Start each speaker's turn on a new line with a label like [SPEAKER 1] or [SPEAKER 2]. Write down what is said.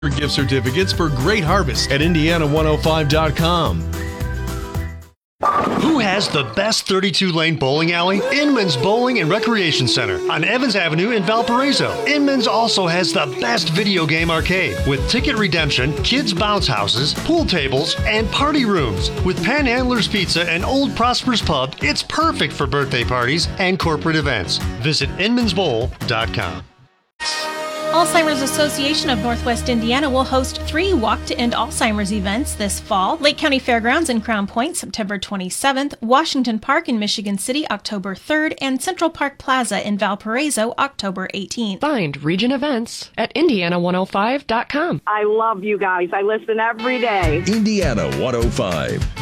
[SPEAKER 1] Gift certificates for Great Harvest at Indiana105.com.
[SPEAKER 2] Who has the best 32-lane bowling alley? Inman's Bowling and Recreation Center on Evans Avenue in Valparaiso. Inman's also has the best video game arcade with ticket redemption, kids' bounce houses, pool tables, and party rooms. With Panhandler's Pizza and Old Prosper's Pub, it's perfect for birthday parties and corporate events. Visit inmansbowl.com.
[SPEAKER 3] Alzheimer's Association of Northwest Indiana will host 3 Walk to End Alzheimer's events this fall. Lake County Fairgrounds in Crown Point, September 27th, Washington Park in Michigan City, October 3rd, and Central Park Plaza in Valparaiso, October 18th.
[SPEAKER 4] Find region events at Indiana105.com.
[SPEAKER 5] I love you guys. I listen every day.
[SPEAKER 6] Indiana 105.